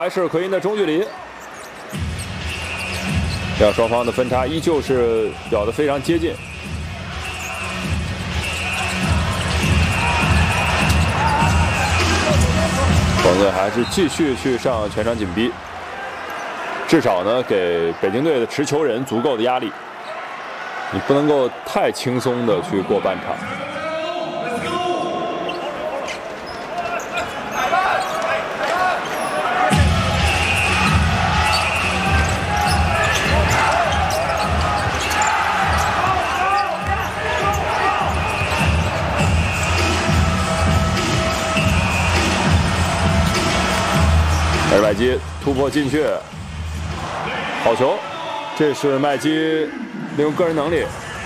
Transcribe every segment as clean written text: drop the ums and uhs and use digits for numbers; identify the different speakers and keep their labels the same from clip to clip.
Speaker 1: 还是奎因的中距离，这样双方的分差依旧是表得非常接近。广队还是继续去上全场紧逼，至少呢给北京队的持球人足够的压力，你不能够太轻松的去过半场。 这是麦基突破进去，好球！这是麦基利用个人能力，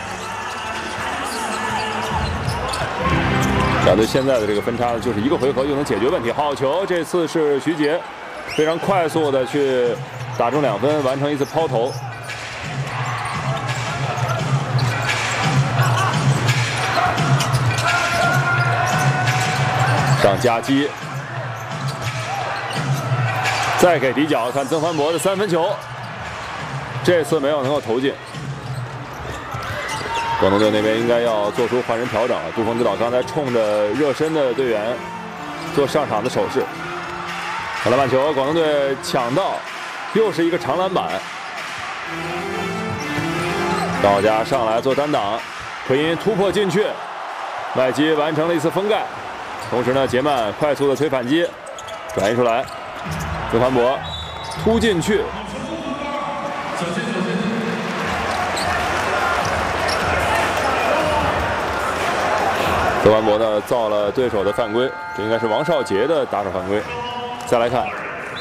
Speaker 1: 两队现在的这个分差就是一个回合就能解决问题。好球！这次是徐杰非常快速的去打中2分，完成一次抛投。上夹击。 再给底角，看曾凡博的3分球，这次没有能够投进。广东队那边应该要做出换人调整了。杜锋指导刚才冲着热身的队员做上场的手势。好篮板球，广东队抢到，又是一个长篮板。道家上来做单挡，奎因突破进去，麦基完成了一次封盖，同时呢，杰曼快速的推反击，转移出来。 曾凡博突进去，曾凡博呢造了对手的犯规，这应该是王少杰的打手犯规。再来看，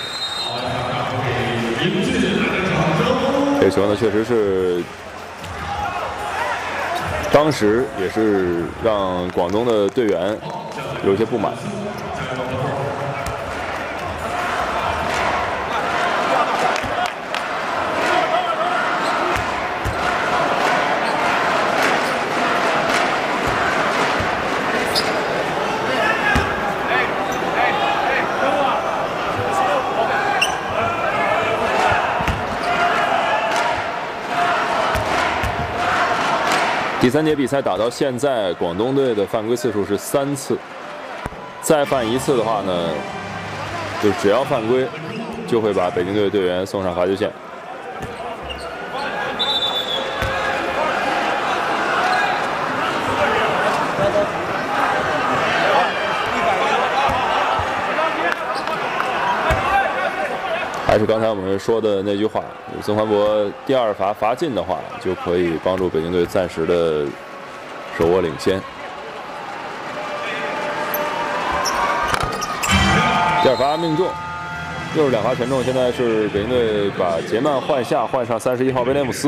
Speaker 1: 这球呢确实是当时也是让广东的队员有些不满。 第3节比赛打到现在，广东队的犯规次数是3次，再犯1次的话呢，就只要犯规，就会把北京队队员送上罚球线。还是刚才我们说的那句话，曾凡博第2罚罚进的话，就可以帮助北京队暂时的手握领先。第2罚命中，又是2罚全中。现在是北京队把杰曼换下，换上31号威廉姆斯。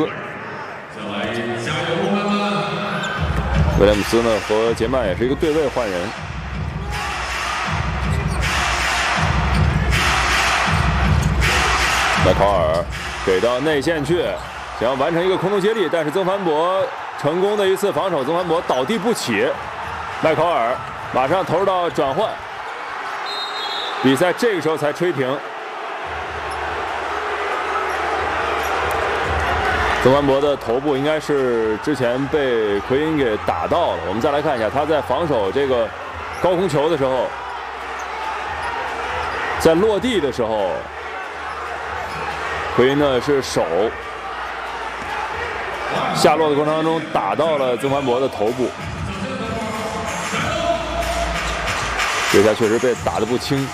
Speaker 1: 威廉姆斯呢和杰曼也是一个对位换人。 麦考尔给到内线去，想要完成一个空中接力，但是曾凡博成功的一次防守，曾凡博倒地不起，麦考尔马上投入到转换，比赛这个时候才吹停。曾凡博的头部应该是之前被奎因给打到了，我们再来看一下他在防守这个高空球的时候，在落地的时候。 奎因呢是手下落的过程当中打到了曾凡博的头部，这下确实被打得不轻。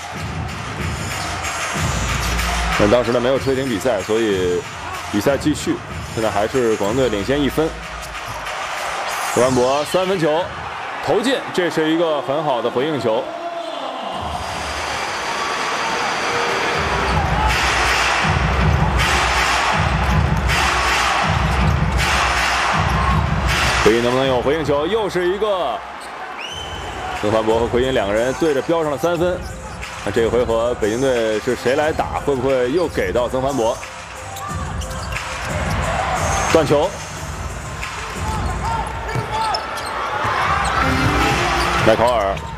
Speaker 1: 但当时呢没有吹停比赛，所以比赛继续。现在还是广东队领先1分。曾凡博3分球投进，这是一个很好的回应球。 奎因能不能有回应球？又是一个曾凡博和奎因2个人对着标上了3分。那这个回合北京队是谁来打？会不会又给到曾凡博？断球，麦考尔